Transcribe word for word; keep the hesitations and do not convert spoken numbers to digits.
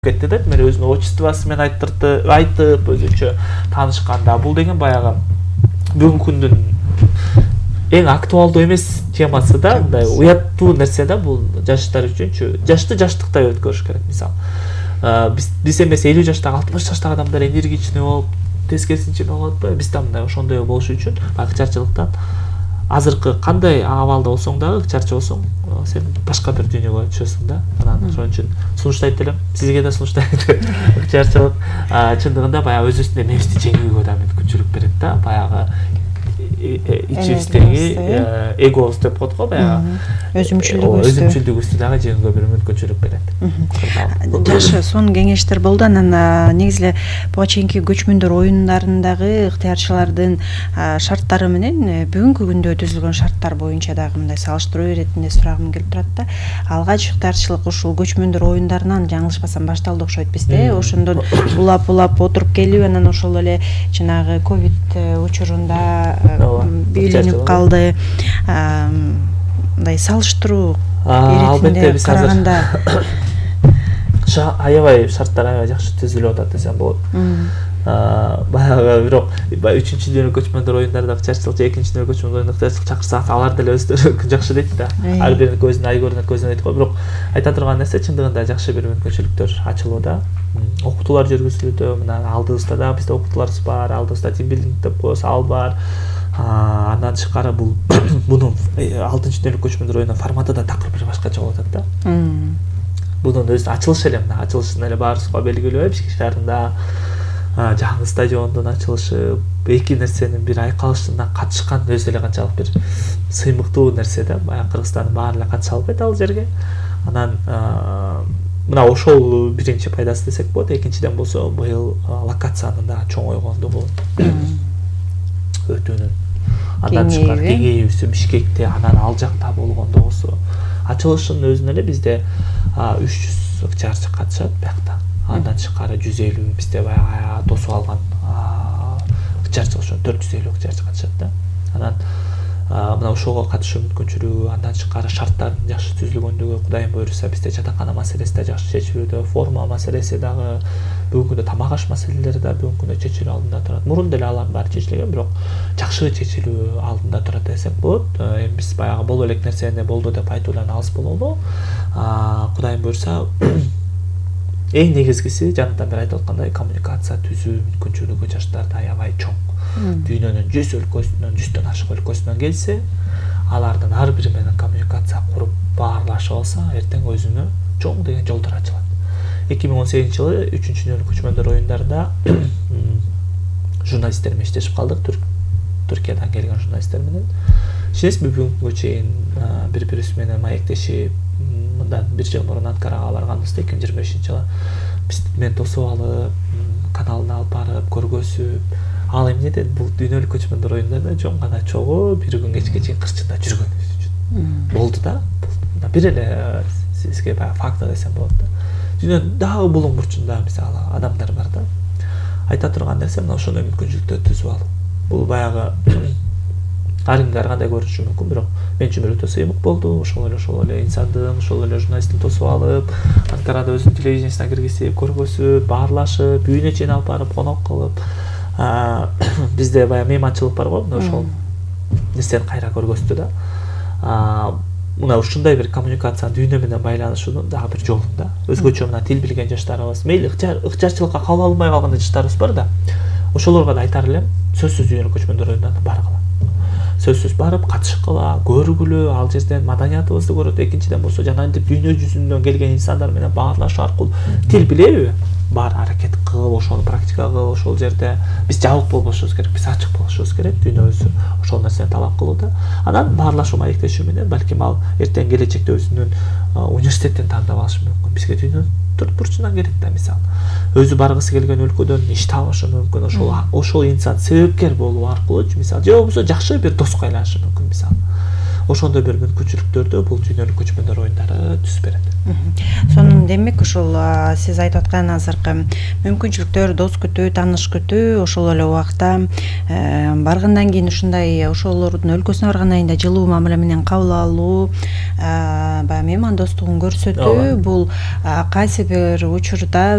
кетти да, мен өзүнүн отчествосу менен айттырды, айтып өзүнчө таанышканда. Бул деген баягы бүгүнкү күндүн эң актуалдуу эмес темасы да, мындай уяттуу нерсе да бул жаштар үчүнчү. Жашты жаштыктай өткөрүш керек. Мисалы, биз биз эмес элүү жаштагы, алтымыш жаштагы адамдар энергичный болуп, тескерисинче болуп атпайбы? Биз да мындай ошондой болуш үчүн ыкчарчылыктан азыркы кандай абалда болсоң дагы, ыкчарчы болсоң, сен башка бир дүйнөгө түшөсүң да. Анан ошон үчүн сунуштайт элем, сизге да сунуштайт. Ыкчарчылык чындыгында баягы өзүбүздүн эмебизди жеңүүгө да мүмкүнчүлүк берет да. Баягы ичибиздеги эгобуз деп коет го, баягы өзүмчүлдүгүбүздү өзүмчүлдүгүбүздү дагы жеңүүгө бир мүмкүнчүлүк берет. Жакшы, сонун кеңештер болду. Анан негизи эле буга чейинки көчмөндөр оюндарындагы ыктыярчылардын шарттары менен бүгүнкү күндө түзүлгөн шарттар боюнча дагы мындай салыштыруу иретинде сурагым келип турат да. Алгач ыктыярчылык ушул көчмөндөр оюндарынан жаңылышпасам башталды окшойт бизде. Ошондон улап улап отуруп келип, анан ошол эле жанагы ковид учурунда бийленип калды. Мындай салыштыруу иретинде караганда аябай шарттар аябай жакшы түзүлүп атат десем болот. Баягы бирок үчүнчү дүйнөлүк көчмөндөр оюндарында ыкчарчылык же экинчи дүйнөлүк көчмөндөр оюндарында ыкчарчылык чакырса, алар деле өздөрү жакшы дейт да. Ар биринин көзүнө ай көрүнөт, көзүнө дейт го. Бирок айта турган нерсе чындыгында жакшы бир мүмкүнчүлүктөр ачылууда. Окутуулар жүргүзүлүүдө, мына алдыбызда да бизде окутууларыбыз бар, алдыбызда тимбилдинг деп коебуз, ал бар. Андан тышкары бул мунун алтынчы дүйнөлүк көчмөндөр оюнунун форматы да такыр бир башкача болуп атат да. Бунун өзү ачылышы эле мына ачылышын эле баарыбызга белгилүү, Бишкек шаарында жаңы стадиондун ачылышы, эки нерсенин бир айкалышына катышкан өзү эле канчалык бир сыймыктуу нерсе да. Баягы Кыргызстандын баары эле катыша албайт ал жерге. Анан мына ошол биринчи пайдасы десек болот. Экинчиден болсо быйыл локациянын да чоңойгондугу, өтүүнүн андан тышкары кеңейүүсү Бишкекте, анан ал жакта болгондугусу. Ачылышынын өзүнө эле бизде үч жүз ыкчарчы катышат биякта. Андан тышкары жүз элүү бизде баягы тосуп алган ыкчарчы ошо төрт жүз элүү ыкчарчы катышат да. Анан мына ошого катышуу мүмкүнчүлүгү, андан тышкары шарттардын жакшы түзүлгөндүгү, Кудайым буйруса бизде жатакана маселеси да жакшы чечилүүдө, форма маселеси дагы, бүгүнкү күндө тамак аш маселелери да бүгүнкү күндө чечилүү алдында турат. Мурун деле алардын баары чечилген, бирок жакшы чечилүү алдында турат десек болот. Эми биз баягы боло элек нерсени болду деп айтуудан алыс бололу. Кудайым буйруса эң негизгиси жанатан бери айтып аткандай коммуникация түзүү мүмкүнчүлүгү жаштарда аябай чоң. Дүйнөнүн жүз өлкөсүнөн, жүздөн ашык өлкөсүнөн келсе, алардын ар бири менен коммуникация куруп баарлашып алса, эртең өзүнө чоң деген жолдор ачылат. эки миң он сегизинчи жылы үчүнчү дүйнөлүк көчмөндөр оюндарында журналисттер менен иштешип калдык, Түркиядан келген журналисттер менен. Ишенесизби, бүгүнкү күнгө чейин бири-бирибиз менен маектешип, мындан бир жыл мурун Анкарага барганыбызда эки миң жыйырма бешинчи жылы биз мен тосуп алып, каналына алып барып көргөзүп, ал эмнеден бул дүйнөлүк көчмөндөр оюндарында жөн гана чогуу бир күн кечке чейин кырчында жүргөнүбүз үчүн болду да. Бир эле сизге баягы факт десем болот да. Дүйнөнүн дагы булуң бурчунда мисалы адамдар бар да. Айта турган нерсе мына ошондой мүмкүнчүлүктөрдү түзүп алуу. Бул баягы ар кимге ар кандай көрүнүшү мүмкүн, бирок мен үчүн өтө сыймык болду. Ошол эле ошол эле инсандын, ошол эле журналисттин тосуп алып, Анкарада өзүнүн телевидениесине киргизип, көргөзүп, баарлашып, үйүнө чейин алып барып, конок кылып, бизде баягы мейманчылык бар го, ошол нерсени кайра көргөздү да. Мына ушундай бир коммуникациянын дүйнө менен байланышуунун дагы бир жолу да. Өзгөчө мына тил билген жаштарыбыз, мейли ыкчарчылыкка кабыл албай калган жаштарыбыз бар да. Ошолорго да айтар элем, сөзсүз дүйнөлүк көчмөндөр оюндарына баргыла. Сөзсүз барып, катышкыла, көргүлө, ал жерден маданиятыбызды көрөт. Экинчиден болсо жана дүйнө жүзүнөн келген инсандар менен баарлашуу аркылуу тил билеби? Бар аракет кыл, ошону практика кыл, ошол жерде биз жабык болбошубуз керек, биз ачык болушубуз керек, дүйнөбүз ошол нерсени талап кылууда. Анан баарлашуу, маектешүү менен балким ал эртең келечекте өзүнүн университетин тандап алышы мүмкүн. Бизге дүйнөнүн төрт бурчунан келет да, мисалы. Өзү баргысы келген өлкөдөн иш табышы мүмкүн, ошол ошол инсан себепкер болуу аркылуу, мисалы, же болбосо жакшы бир доско айланышы мүмкүн, мисалы. ошондой бир мүмкүнчүлүктөрдө бул жүйнөлүк көчмөндөр оюндары түз берет. Сонун демек ушул сиз айтып аткан азыркы мүмкүнчүлүктөр, дос күтүү, тааныш күтүү ошол эле убакта баргандан кийин ушундай ошолордун өлкөсүнө баргандан кийин да жылуу мамиле менен кабыл алуу, баягы меймандостугун көрсөтүү бул кайсы бир учурда